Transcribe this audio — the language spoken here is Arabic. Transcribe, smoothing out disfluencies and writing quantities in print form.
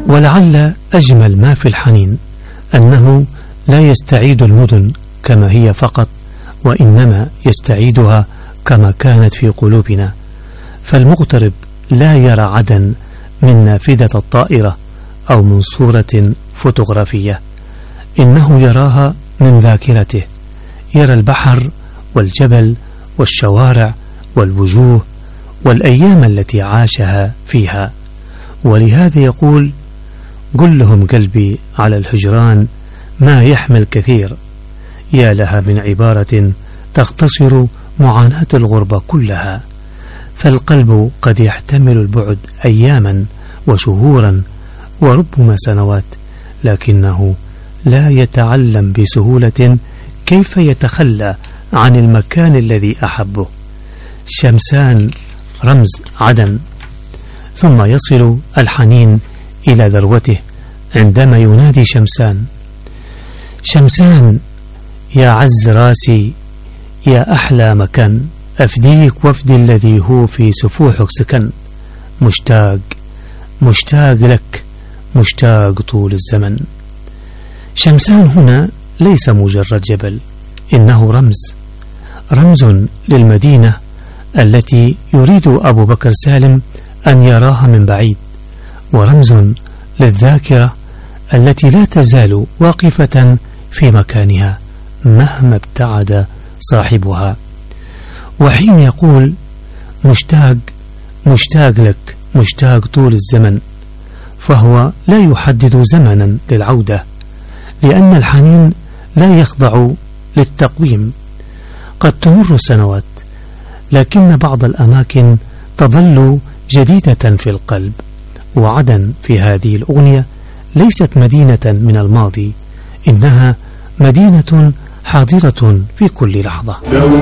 ولعل أجمل ما في الحنين أنه لا يستعيد المدن كما هي فقط، وإنما يستعيدها كما كانت في قلوبنا. فالمغترب لا يرى عدن من نافذة الطائرة أو من صورة فوتوغرافية، إنه يراها من ذاكرته، يرى البحر والجبل والشوارع والوجوه والأيام التي عاشها فيها. ولهذا يقول: قل لهم قلبي على الهجران ما يحمل كثير، يا لها من عبارة تختصر معاناة الغربة كلها. فالقلب قد يحتمل البعد أياما وشهورا وربما سنوات، لكنه لا يتعلم بسهولة كيف يتخلى عن المكان الذي أحبه. شمسان رمز عدن. ثم يصل الحنين إلى ذروته عندما ينادي شمسان: شمسان يا عز راسي، يا أحلى مكان، أفديك وفدي الذي هو في سفوحك سكن، مشتاق مشتاق لك، مشتاق طول الزمن. شمسان هنا ليس مجرد جبل، إنه رمز للمدينة التي يريد أبو بكر سالم أن يراها من بعيد، ورمز للذاكرة التي لا تزال واقفة في مكانها مهما ابتعد صاحبها. وحين يقول مشتاق لك، مشتاق طول الزمن، فهو لا يحدد زمنا للعودة، لأن الحنين لا يخضع للتقويم. قد تمر السنوات، لكن بعض الأماكن تظل جديدة في القلب. وعدن في هذه الأغنية ليست مدينة من الماضي، إنها مدينة حاضرة في كل لحظة.